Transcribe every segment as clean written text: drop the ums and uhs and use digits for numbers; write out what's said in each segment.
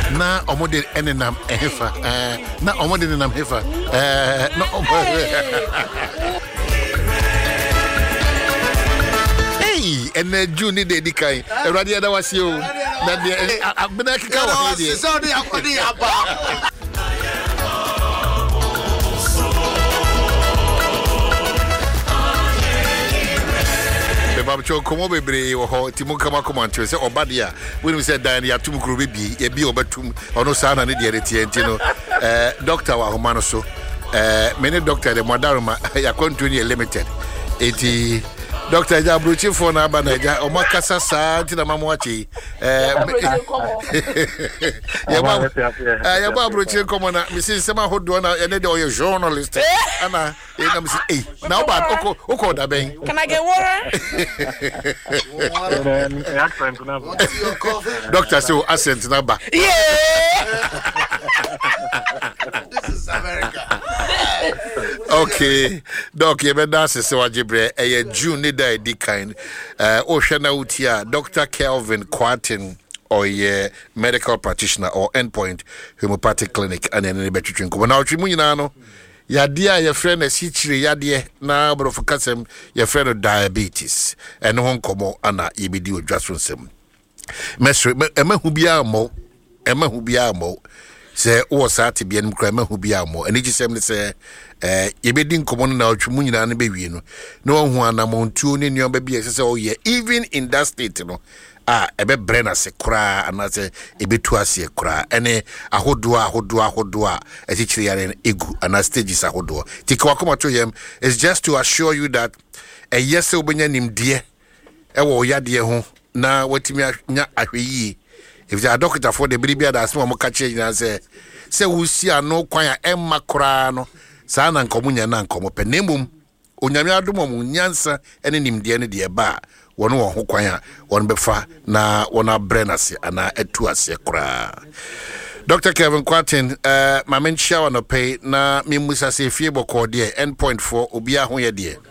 na omode enenam ehefa na omode enenam hefa na hey ene June de dikai Erade ada wase o na de abena kika wo de so de akodi aba Babcho komo bebre wo ho ti munkama komanto se obadia we no say dan ya tum kuro bebi e bi obatum ono sa na ne de retie ntino doctor wa homa no so many doctor de modaruma ya continue limited eti Doctor Jabruchi for na banaja o makasa sa ntina mamwachi ya ba Bruchi komo na misi sema hodo na ene de o journalist ana na misi na oba oko da ben can I get water Doctor so accent na ba this is America. Okay, Doc, you better say wajibre June ni da di kind. Oshana utia Dr. Kelvin Kwartin or medical practitioner or endpoint homeopathic clinic and any better drink. When now chimuina no ya dia your friend is history ya dia na brofokasem your friend of diabetes and hon komo ana ibidi odwasonsem. Mesre emahu bia mo se wo sa te bia nim kra emahu bia mo ani gisem ne se yebedi nkomo na otwemu nyina na bewie no na ohu anamontuo ne nyo ba bia se o ye even in that state no ebe brena se kra anase ebetu ase kra ene ahodo echichiri yare egu ana stages ahodo tikwa komato yem is just to assure you that yes obenya nimde ewo yade ho na watimi nya ahweyi if the doctor for the bribia da asmo kache nyina se wusi ano kwan ya emma kra no sa na nkomunya na nkomo penemum onyame adomom nyansa ene nimde ne de ba wono wo ho kwan a won befa na wona brenase ana etu ase kra Dr. Kevin Kwartin ma menchia wono pay na mimusa se fie boko de endpoint for obia ho ye de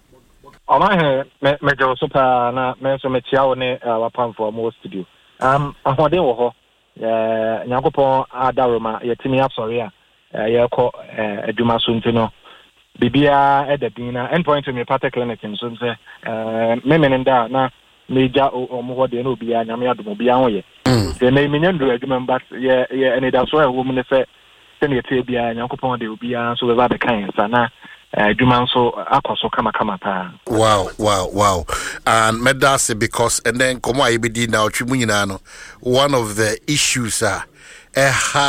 Oma me jo super na me so mechia wo ne wapam for mo studio ahoden wo ho nyakopon adaroma yetimi asori a yekọ adwuma so ntino bibia edadina endpoint homeopathic clinic so nse memenenda na meja omo de na obia nyame adom obia ho ye de na menyandro adwuma but ye any that so wo mu se ne tie bia nyakopon de obia so be ba be kan sa na adwuma so akoso kama pa. Wow and medase because and then komo ayebedi na otwimu nyina no one of the issues